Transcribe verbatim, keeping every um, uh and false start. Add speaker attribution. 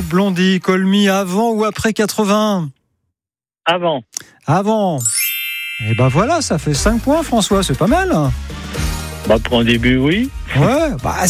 Speaker 1: groupe Blondie, Call Me, avant ou après quatre-vingts?
Speaker 2: Avant.
Speaker 1: Avant. Et ben voilà, ça fait cinq points, François, c'est pas mal.
Speaker 2: Bah, pour un début, oui.
Speaker 1: Ouais, bah